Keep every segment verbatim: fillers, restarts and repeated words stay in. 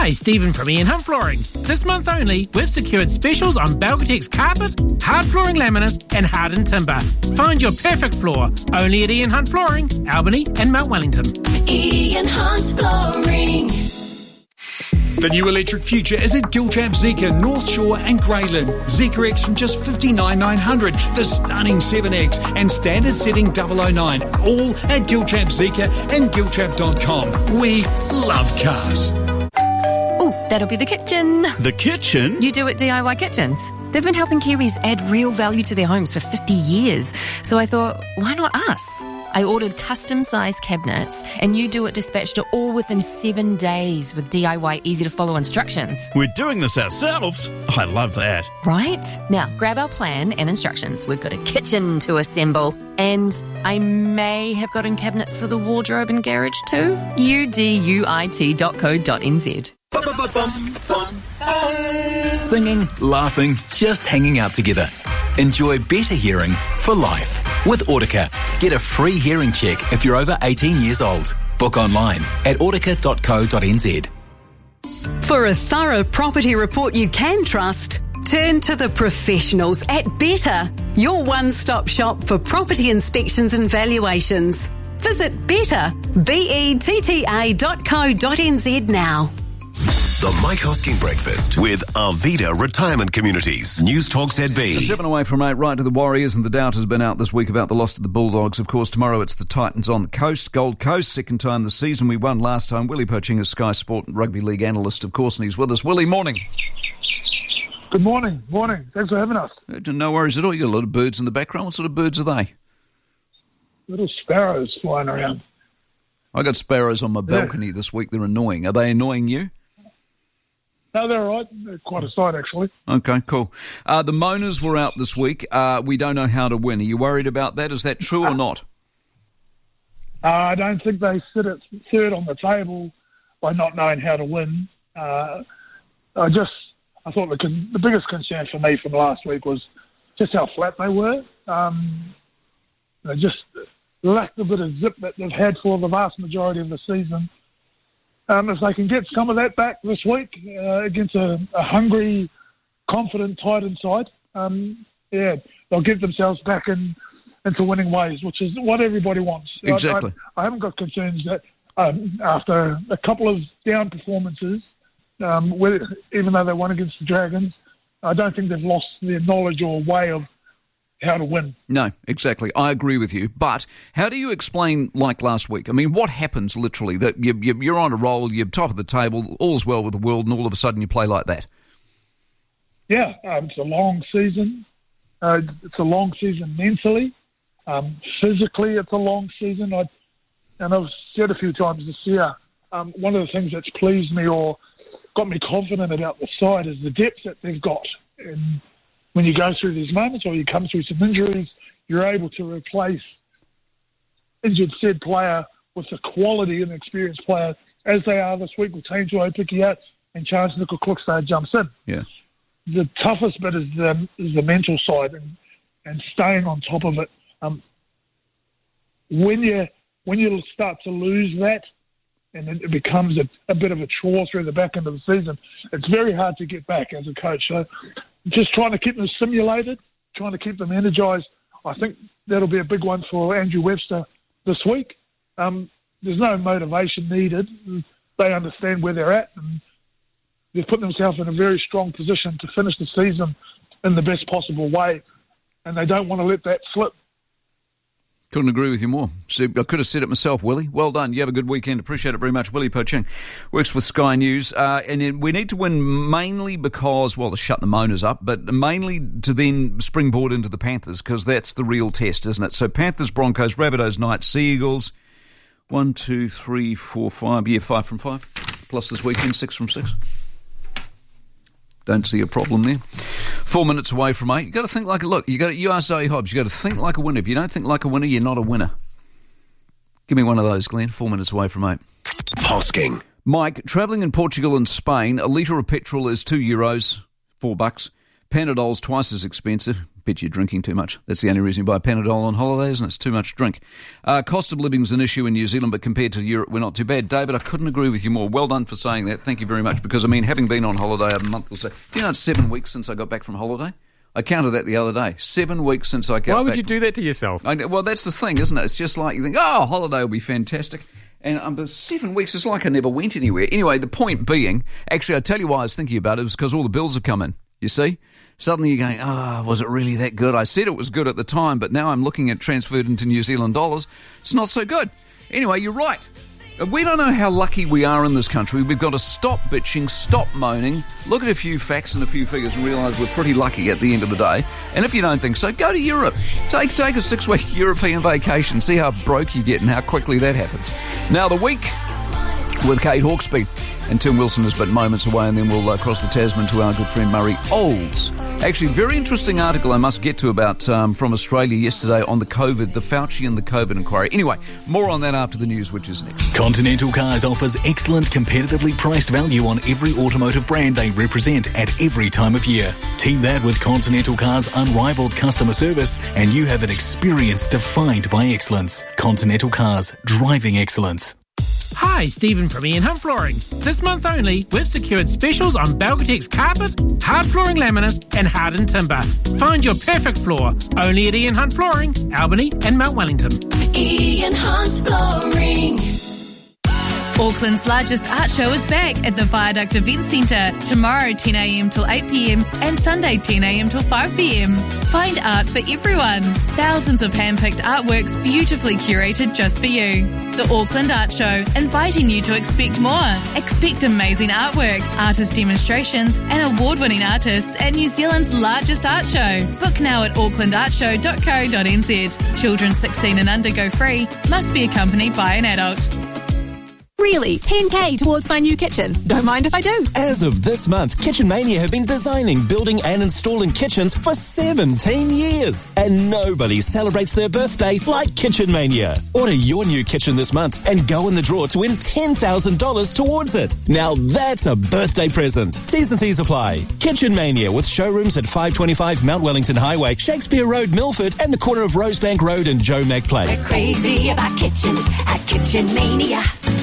Hi, Stephen from Ian Hunt Flooring. This month only, we've secured specials on Belgatex carpet, hard flooring laminate and hardened timber. Find your perfect floor only at Ian Hunt Flooring, Albany and Mount Wellington. Ian Hunt Flooring. The new electric future is at Giltrap Zeekr, North Shore and Greyland. Zeekr X from just fifty-nine thousand nine hundred dollars, the stunning seven X and standard setting double oh nine. All at Giltrap Zeekr and giltrap dot com. We love cars. Oh, that'll be the kitchen. The kitchen? You Do It D I Y Kitchens. They've been helping Kiwis add real value to their homes for fifty years. So I thought, why not us? I ordered custom-sized cabinets and You Do It dispatched it all within seven days with D I Y easy-to-follow instructions. We're doing this ourselves. I love that. Right? Now, grab our plan and instructions. We've got a kitchen to assemble. And I may have gotten cabinets for the wardrobe and garage too. U D U I T dot co dot n z. Singing, laughing, just hanging out together. Enjoy better hearing for life. With Audica, get a free hearing check if you're over eighteen years old. Book online at audica dot co dot n z. For a thorough property report you can trust, turn to the professionals at Better, your one-stop shop for property inspections and valuations. Visit Better, B E T T A dot co dot n z now. The Mike Hosking Breakfast with Arvida Retirement Communities. News Talk Z B. Seven away from eight, right to the Warriors, and the doubt has been out this week about the loss to the Bulldogs. Of course, tomorrow it's the Titans on the coast. Gold Coast, second time this season. We won last time. Willie Poching is Sky Sport Rugby League analyst, of course, and he's with us. Willie, morning. Good morning. Morning. Thanks for having us. No worries at all. You got a lot of birds in the background. What sort of birds are they? Little sparrows flying around. I got sparrows on my balcony yeah. this week. They're annoying. Are they annoying you? No, they're all right. They're quite a sight, actually. Okay, cool. Uh, the Moaners were out this week. Uh, we don't know how to win. Are you worried about that? Is that true or not? Uh, I don't think they sit at third on the table by not knowing how to win. Uh, I just, I thought the, con- the biggest concern for me from last week was just how flat they were. Um, they just lacked a bit of zip that they've had for the vast majority of the season. Um, if they can get some of that back this week uh, against a, a hungry, confident Titan side, um, yeah, they'll get themselves back in, into winning ways, which is what everybody wants. Exactly. I, I, I haven't got concerns that um, after a couple of down performances, um, with, even though they won against the Dragons, I don't think they've lost their knowledge or way of how to win. No, exactly. I agree with you. But how do you explain, like last week? I mean, what happens literally that you, you, you're on a roll, you're top of the table, all's well with the world, and all of a sudden you play like that? Yeah, um, it's a long season. Uh, it's a long season mentally. Um, physically, it's a long season. I, and I've said a few times this year, um, one of the things that's pleased me or got me confident about the side is the depth that they've got. And when you go through these moments or you come through some injuries, you're able to replace injured said player with a quality and experienced player, as they are this week with Tane Tuaupiki and Chance Nickel-Klokstad jumps in. Yeah. The toughest bit is the, is the mental side and, and staying on top of it. Um, when you when you start to lose that and it becomes a, a bit of a chore through the back end of the season, it's very hard to get back as a coach. So just trying to keep them stimulated, trying to keep them energised. I think that'll be a big one for Andrew Webster this week. Um, there's no motivation needed. They understand where they're at and they've put themselves in a very strong position to finish the season in the best possible way, and they don't want to let that slip. Couldn't agree with you more. So I could have said it myself, Willie. Well done. You have a good weekend. Appreciate it very much. Willie Poching works with Sky News. Uh, and we need to win mainly because, well, to shut the Moaners up, but mainly to then springboard into the Panthers, because that's the real test, isn't it? So Panthers, Broncos, Rabbitohs, Knights, Sea Eagles. One, two, three, four, five. Yeah, five from five. Plus this weekend, six from six. Don't see a problem there. Four minutes away from eight. You got to think like a look. You got to, you are Zoe Hobbs. You got to think like a winner. If you don't think like a winner, you're not a winner. Give me one of those, Glenn. Four minutes away from eight. Hosking. Mike, travelling in Portugal and Spain, a litre of petrol is two euros, four bucks. Panadol's twice as expensive. bet you're drinking too much. That's the only reason you buy Panadol on holiday, isn't it? It's too much drink. Uh, cost of living is an issue in New Zealand, but compared to Europe, we're not too bad. David, I couldn't agree with you more. Well done for saying that. Thank you very much, because, I mean, having been on holiday a month or so, do you know it's seven weeks since I got back from holiday? I counted that the other day. Seven weeks since I got back. Why would you do that to yourself? I, well, that's the thing, isn't it? It's just like you think, oh, holiday will be fantastic. And um, but seven weeks, it's like I never went anywhere. Anyway, the point being, actually, I'll tell you why I was thinking about it. It was because all the bills have come in, you see? Suddenly you're going, ah, oh, was it really that good? I said it was good at the time, but now I'm looking at transferred into New Zealand dollars. It's not so good. Anyway, you're right. We don't know how lucky we are in this country. We've got to stop bitching, stop moaning, look at a few facts and a few figures and realise we're pretty lucky at the end of the day. And if you don't think so, go to Europe. Take take a six-week European vacation. See how broke you get and how quickly that happens. Now, the week with Kate Hawkesby and Tim Wilson is but moments away, and then we'll uh, cross the Tasman to our good friend Murray Olds. Actually, very interesting article I must get to about um, from Australia yesterday on the COVID, the Fauci and the COVID inquiry. Anyway, more on that after the news, which is next. Continental Cars offers excellent, competitively priced value on every automotive brand they represent at every time of year. Team that with Continental Cars' unrivaled customer service, and you have an experience defined by excellence. Continental Cars, driving excellence. Hi, Stephen from Ian Hunt Flooring. This month only, we've secured specials on Belgatex carpet, hard flooring laminate and hardened timber. Find your perfect floor only at Ian Hunt Flooring, Albany and Mount Wellington. Ian Hunt Flooring. Auckland's largest art show is back at the Viaduct Event Centre tomorrow ten a m till eight p m and Sunday ten a m till five p m. Find art for everyone. Thousands of hand-picked artworks beautifully curated just for you. The Auckland Art Show, inviting you to expect more. Expect amazing artwork, artist demonstrations and award-winning artists at New Zealand's largest art show. Book now at auckland art show dot co dot n z. Children sixteen and under go free. Must be accompanied by an adult. Really? ten K towards my new kitchen. Don't mind if I do. As of this month, Kitchen Mania have been designing, building and installing kitchens for seventeen years. And nobody celebrates their birthday like Kitchen Mania. Order your new kitchen this month and go in the draw to win ten thousand dollars towards it. Now that's a birthday present. T's and C's apply. Kitchen Mania with showrooms at five twenty-five Mount Wellington Highway, Shakespeare Road, Milford, and the corner of Rosebank Road and Joe Mac Place. We're crazy about kitchens at Kitchen Mania.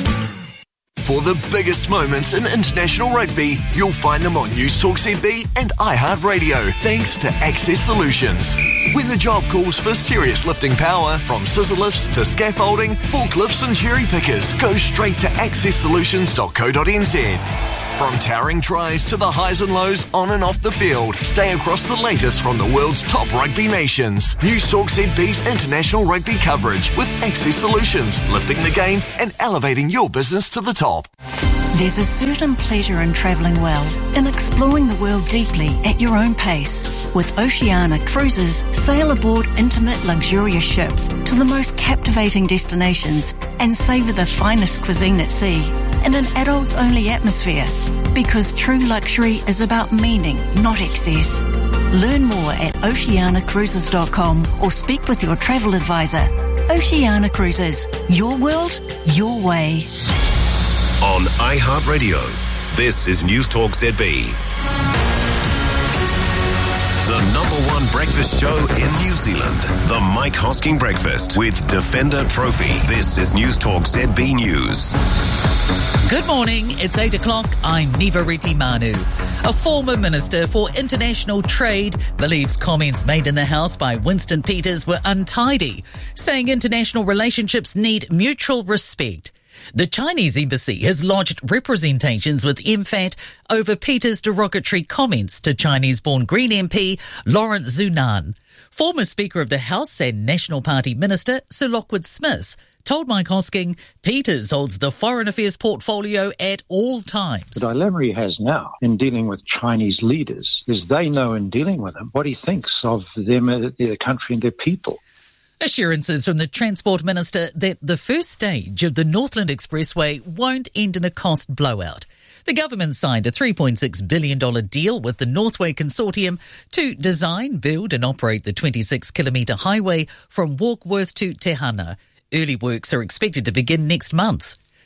For the biggest moments in international rugby, you'll find them on News Talk Z B and iHeartRadio, thanks to Access Solutions. When the job calls for serious lifting power, from scissor lifts to scaffolding, forklifts and cherry pickers, go straight to access solutions dot co dot n z. From towering tries to the highs and lows on and off the field, stay across the latest from the world's top rugby nations. News Talk Z B's international rugby coverage with Access Solutions, lifting the game and elevating your business to the top. There's a certain pleasure in travelling well, in exploring the world deeply at your own pace. With Oceania Cruises, sail aboard intimate, luxurious ships to the most captivating destinations and savour the finest cuisine at sea in an adults-only atmosphere. Because true luxury is about meaning, not excess. Learn more at oceania cruises dot com or speak with your travel advisor. Oceania Cruises, your world, your way. On iHeartRadio, this is News Talk Z B. The number one breakfast show in New Zealand. The Mike Hosking Breakfast with Defender Trophy. This is News Talk Z B News. Good morning, it's eight o'clock. I'm Niva Reti Manu. A former Minister for International Trade believes comments made in the House by Winston Peters were untidy, saying international relationships need mutual respect. The Chinese embassy has lodged representations with M F A T over Peters' derogatory comments to Chinese-born Green M P Lawrence Zunan. Former Speaker of the House and National Party Minister Sir Lockwood Smith told Mike Hosking Peters holds the foreign affairs portfolio at all times. The dilemma he has now in dealing with Chinese leaders is they know in dealing with them what he thinks of them, their country and their people. Assurances from the Transport Minister that the first stage of the Northland Expressway won't end in a cost blowout. The government signed a three point six billion dollars deal with the Northway Consortium to design, build and operate the twenty-six kilometre highway from Warkworth to Te Hana. Early works are expected to begin next month.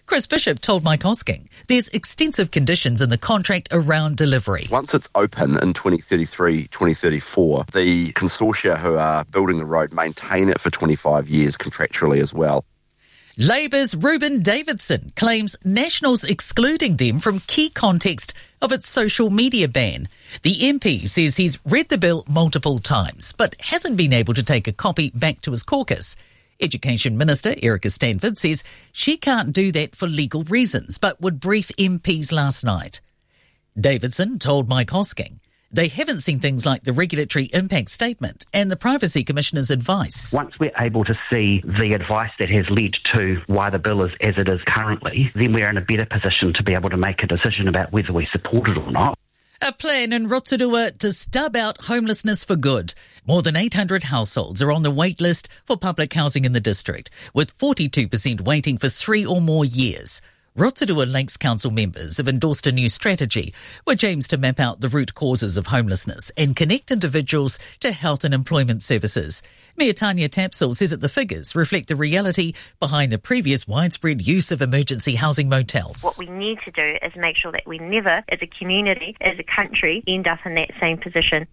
Chris Bishop told Mike Hosking there's extensive conditions in the contract around delivery. Once it's open in twenty thirty-three, twenty thirty-four, the consortia who are building the road maintain it for twenty-five years contractually as well. Labour's Ruben Davidson claims Nationals excluding them from key context of its social media ban. The M P says he's read the bill multiple times, but hasn't been able to take a copy back to his caucus. Education Minister Erica Stanford says she can't do that for legal reasons, but would brief M Ps last night. Davidson told Mike Hosking they haven't seen things like the regulatory impact statement and the Privacy Commissioner's advice. Once we're able to see the advice that has led to why the bill is as it is currently, then we're in a better position to be able to make a decision about whether we support it or not. A plan in Rotorua to stub out homelessness for good. More than eight hundred households are on the wait list for public housing in the district, with forty-two percent waiting for three or more years. Rotorua Lakes Council members have endorsed a new strategy which aims to map out the root causes of homelessness and connect individuals to health and employment services. Mayor Tanya Tapsell says that the figures reflect the reality behind the previous widespread use of emergency housing motels. What we need to do is make sure that we never, as a community, as a country, end up in that same position.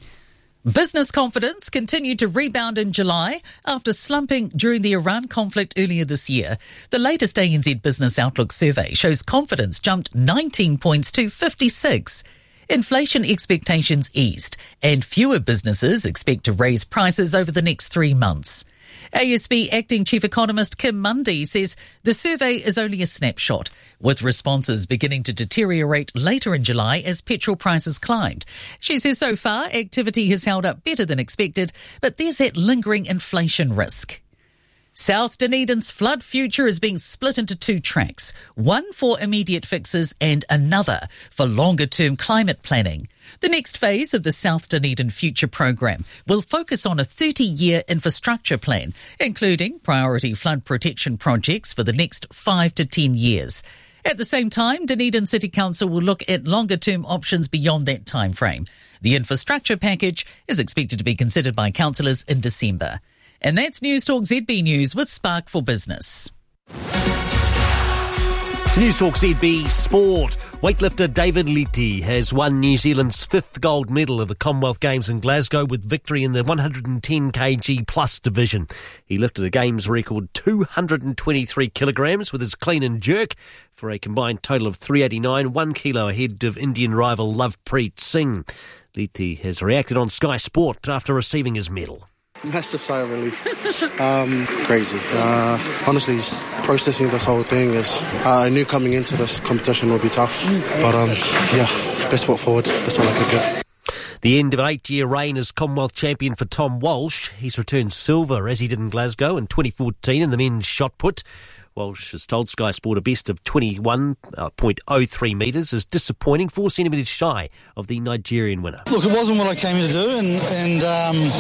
Business confidence continued to rebound in July after slumping during the Iran conflict earlier this year. The latest A N Z Business Outlook survey shows confidence jumped nineteen points to fifty-six. Inflation expectations eased, and fewer businesses expect to raise prices over the next three months. A S B Acting Chief Economist Kim Mundy says the survey is only a snapshot, with responses beginning to deteriorate later in July as petrol prices climbed. She says so far activity has held up better than expected, but there's that lingering inflation risk. South Dunedin's flood future is being split into two tracks, one for immediate fixes and another for longer-term climate planning. The next phase of the South Dunedin Future Programme will focus on a thirty-year infrastructure plan, including priority flood protection projects for the next five to ten years. At the same time, Dunedin City Council will look at longer-term options beyond that time frame. The infrastructure package is expected to be considered by councillors in December. And that's News Talk Z B News with Spark for Business. To News Talk Z B Sport, weightlifter David Liti has won New Zealand's fifth gold medal of the Commonwealth Games in Glasgow with victory in the one hundred ten kilogram plus division. He lifted a Games record two hundred twenty-three kilograms with his clean and jerk for a combined total of three eighty-nine, one kilo ahead of Indian rival Lovepreet Singh. Liti has reacted on Sky Sport after receiving his medal. Massive sigh of relief. um, crazy. Uh, honestly, processing this whole thing is. Uh, I knew coming into this competition would be tough, but um, yeah, best foot forward. That's all I could give. The end of an eight-year reign as Commonwealth champion for Tom Walsh. He's returned silver, as he did in Glasgow in twenty fourteen in the men's shot put. Walsh has told Sky Sport a best of twenty-one point oh three metres is disappointing, four centimetres shy of the Nigerian winner. Look, it wasn't what I came here to do, and, and um,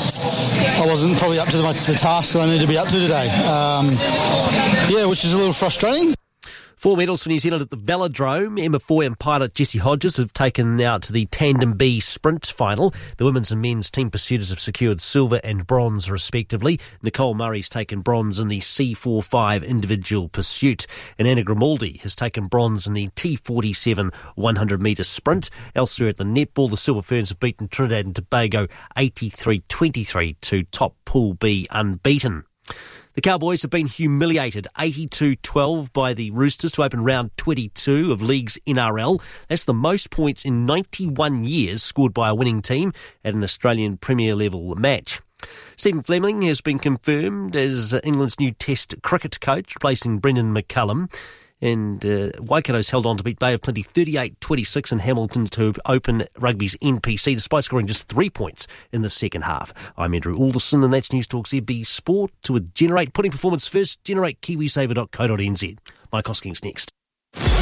I wasn't probably up to the, the task that I need to be up to today. Um, yeah, which is a little frustrating. Four medals for New Zealand at the Velodrome. Emma Foy and pilot Jessie Hodges have taken out to the Tandem B sprint final. The women's and men's team pursuiters have secured silver and bronze respectively. Nicole Murray's taken bronze in the C forty-five individual pursuit. And Anna Grimaldi has taken bronze in the T forty-seven one hundred metre sprint. Elsewhere at the netball, the Silver Ferns have beaten Trinidad and Tobago eighty-three twenty-three to top Pool B unbeaten. The Cowboys have been humiliated eighty-two twelve by the Roosters to open round twenty-two of League's N R L. That's the most points in ninety-one years scored by a winning team at an Australian Premier level match. Stephen Fleming has been confirmed as England's new Test cricket coach, replacing Brendan McCullum. And uh, Waikato's held on to beat Bay of Plenty thirty-eight twenty-six in Hamilton to open rugby's N P C, despite scoring just three points in the second half. I'm Andrew Alderson, and that's News Talk Z B Sport. With Generate, putting performance first, generate kiwisaver dot co dot n z. Mike Hosking's next. Sport.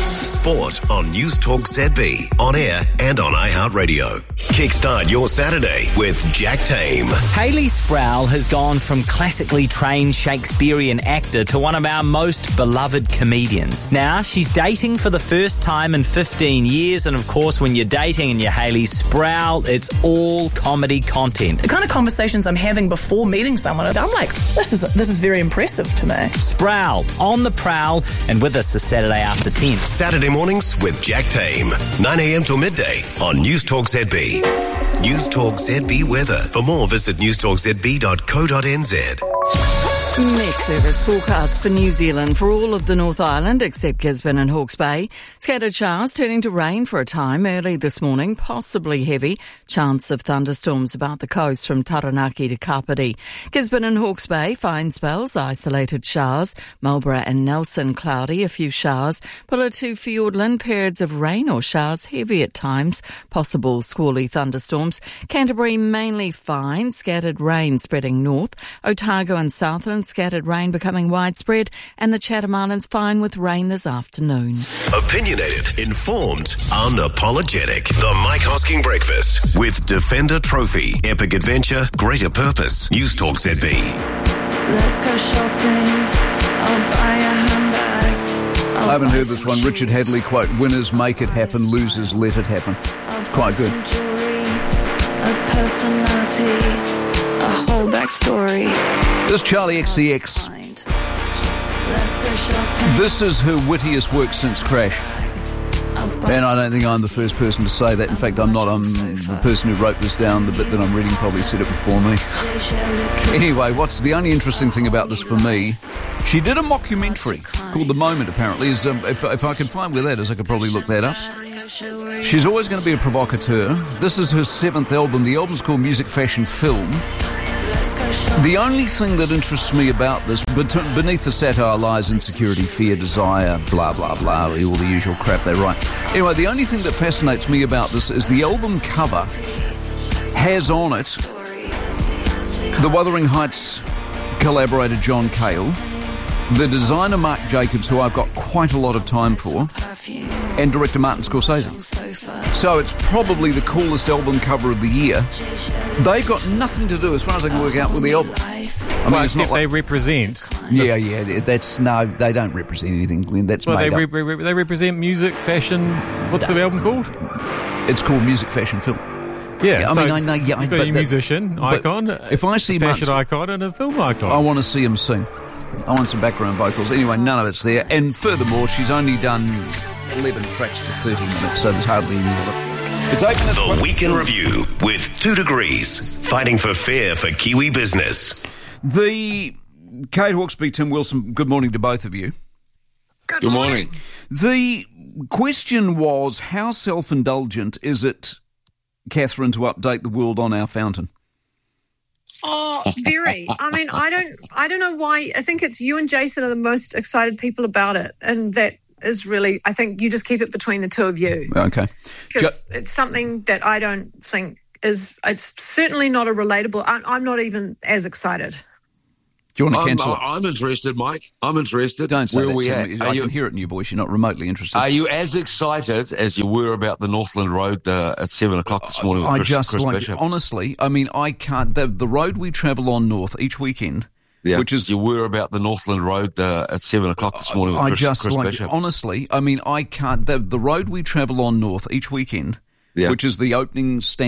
sport on News Talk Z B, on air and on iHeartRadio. Kickstart your Saturday with Jack Tame. Hayley Sproul has gone from classically trained Shakespearean actor to one of our most beloved comedians. Now, she's dating for the first time in fifteen years, and of course, when you're dating and you're Hayley Sproul, it's all comedy content. The kind of conversations I'm having before meeting someone, I'm like, this is this is very impressive to me. Sproul, on the prowl, and with us this Saturday after ten. Saturday mornings with Jack Tame, nine a.m. till midday on News Talk Z B. News Talk Z B weather. For more, visit news talk z b dot co dot n z. Met Service forecast for New Zealand for all of the North Island except Gisborne and Hawke's Bay. Scattered showers turning to rain for a time early this morning, possibly heavy. Chance of thunderstorms about the coast from Taranaki to Kapiti. Gisborne and Hawke's Bay, fine spells, isolated showers. Marlborough and Nelson, cloudy, a few showers. Pulla to Fiordland, periods of rain or showers, heavy at times. Possible squally thunderstorms. Canterbury, mainly fine, scattered rain spreading north. Otago and Southland, scattered rain becoming widespread, and the Chatham Islands fine with rain this afternoon. Opinionated, informed, unapologetic. The Mike Hosking Breakfast with Defender Trophy. Epic adventure, greater purpose. News Talk Z B. Let's go shopping. I'll buy a handbag. I haven't heard this one. Richard Hadley quote, winners make it happen, losers let it happen. It's quite good. Jewelry, a personality, a whole backstory. This is Charlie X C X. This is her wittiest work since Crash. And I don't think I'm the first person to say that. In fact, I'm not. I'm the person who wrote this down. The bit that I'm reading probably said it before me. Anyway, what's the only interesting thing about this for me? She did a mockumentary called The Moment, apparently. Is, um, if, if I can find where that is, I could probably look that up. She's always going to be a provocateur. This is her seventh album. The album's called Music, Fashion, Film. The only thing that interests me about this, beneath the satire lies insecurity, fear, desire, blah, blah, blah, all the usual crap they write. Anyway, the only thing that fascinates me about this is the album cover has on it the Wuthering Heights collaborator John Cale, the designer Marc Jacobs, who I've got quite a lot of time for, and director Martin Scorsese. So it's probably the coolest album cover of the year. They've got nothing to do, as far as I can work out, with the album. I mean, well, it's except not like, they represent. Yeah, yeah, that's, no, they don't represent anything, Glenn. That's well, made they, up. re- re- they represent music, fashion. What's no. the album called? It's called Music, Fashion, Film. Yeah, yeah I so mean, I know, yeah, you've got but a musician, that, icon, if I see a fashion Martin, icon, and a film icon. I want to see him sing. I want some background vocals. Anyway, none of it's there. And furthermore, she's only done eleven tracks for thirty minutes, so there's hardly any of it. It's open the one. Week in Review with Two Degrees, fighting for fair for Kiwi business. The Kate Hawkesby, Tim Wilson, good morning to both of you. Good, good morning. morning. The question was, how self-indulgent is it, Catherine, to update the world on our fountain? Oh, very. I mean, I don't I don't know why. I think it's you and Jason are the most excited people about it. And that is really, I think you just keep it between the two of you. Okay. Because jo- it's something that I don't think is, it's certainly not a relatable, I'm, I'm not even as excited. Do you want to cancel I'm, I'm interested, Mike. I'm interested. Don't say Where that we to at? me. Are I you, can hear it in your voice. You're not remotely interested. Are you as excited as you were about the Northland Road uh, at seven o'clock this morning with I Chris, just Chris like, Bishop? honestly, I mean, I can't, the, the road we travel on north each weekend, yeah, which is... You were about the Northland Road uh, at seven o'clock this morning with I Chris, just Chris like, Bishop. honestly, I mean, I can't, the, the road we travel on north each weekend, yeah. which is the opening stand